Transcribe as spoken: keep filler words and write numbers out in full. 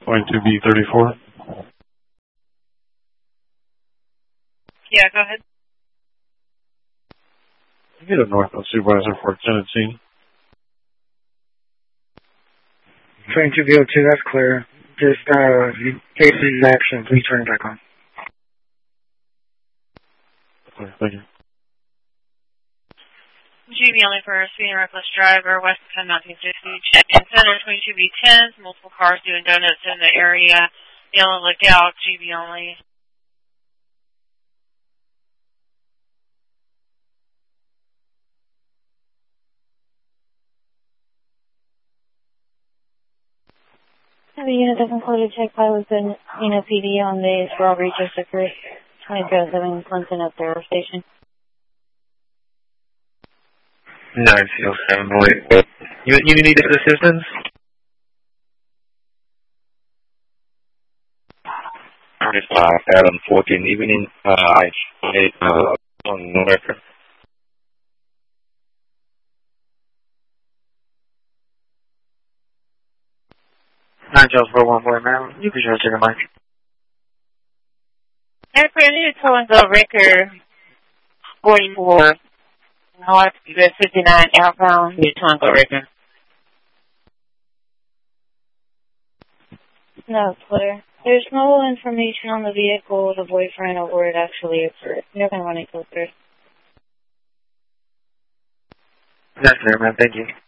twenty-two B thirty-four. Yeah, go ahead. Get a Northwest Supervisor for Tennessee. twenty-two B oh two, that's clear. Just, uh, facing action, please turn it back on. Okay, thank you. G B only for a speeding reckless driver, west of ten nineteen fifty. Check-in center, twenty-two B tens, multiple cars doing donuts in the area. Yellow lookout, G B only. The unit that concluded check by was in Eno P D on the robbery just occurred. twenty-seven Clinton at the station. nine zero seven, wait. You, you need assistance? thirty-five, Adam fourteen, evening, uh, I, uh, on no record. nine Charles four one four, ma'am. You can just take a mic. Hey, I need to tell and go Ricker forty-four. North, U S fifty-nine outbound. Need to go Ricker. No, clear. There's no information on the vehicle, the boyfriend, or where it actually occurred. You're going to run it closer. That's clear, ma'am. Thank you.